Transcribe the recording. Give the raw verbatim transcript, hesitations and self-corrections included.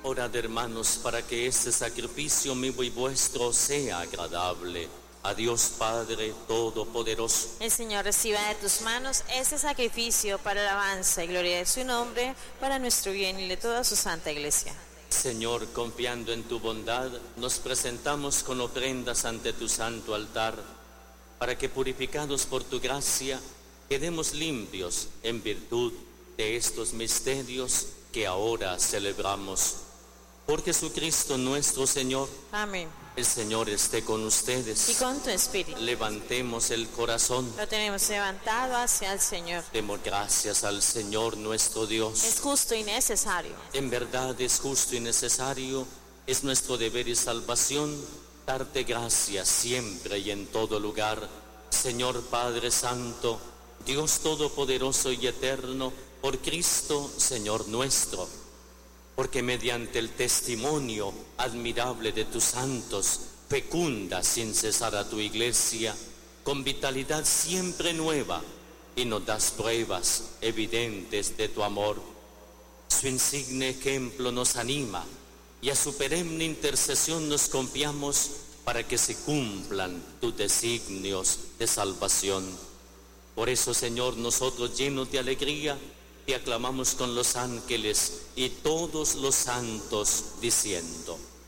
Orad, hermanos, para que este sacrificio mío y vuestro sea agradable a Dios Padre Todopoderoso. El Señor reciba de tus manos este sacrificio para alabanza y gloria de su nombre, para nuestro bien y de toda su santa Iglesia. Señor, confiando en tu bondad, nos presentamos con ofrendas ante tu santo altar, para que, purificados por tu gracia, quedemos limpios en virtud de estos misterios que ahora celebramos. Por Jesucristo nuestro Señor. Amén. El Señor esté con ustedes. Y con tu espíritu. Levantemos el corazón. Lo tenemos levantado hacia el Señor. Demos gracias al Señor nuestro Dios. Es justo y necesario. En verdad es justo y necesario, es nuestro deber y salvación, darte gracias siempre y en todo lugar, Señor Padre Santo, Dios Todopoderoso y Eterno, por Cristo, Señor nuestro. Porque mediante el testimonio admirable de tus santos, fecunda sin cesar a tu Iglesia, con vitalidad siempre nueva, y nos das pruebas evidentes de tu amor. Su insigne ejemplo nos anima, y a su perenne intercesión nos confiamos para que se cumplan tus designios de salvación. Por eso, Señor, nosotros llenos de alegría, te aclamamos con los ángeles y todos los santos, diciendo: